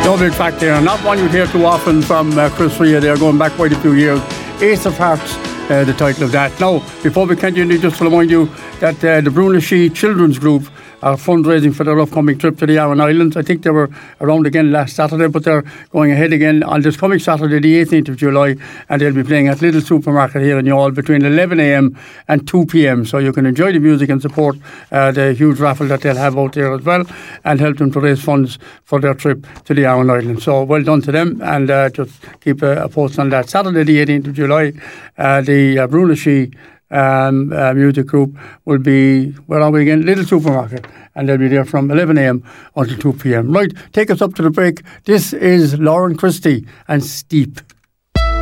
Lovely track there, not one you'd hear too often from Chris Rea. They're going back quite a few years. Ace of Hearts, the title of that. Now, before we continue, just to remind you that the Brunashe Children's Group are fundraising for their upcoming trip to the Aran Islands. I think they were around again last Saturday, but they're going ahead again on this coming Saturday, the 18th of July, and they'll be playing at Little Supermarket here in Youghal between 11 a.m. and 2 p.m. So you can enjoy the music and support the huge raffle that they'll have out there as well, and help them to raise funds for their trip to the Aran Islands. So well done to them, and just keep a post on that. Saturday, the 18th of July, the Brunashe music group will be, where are we again? Little Supermarket, and they'll be there from 11 a.m. until 2 p.m. Right, take us up to the break. This is Lauren Christie and Steep.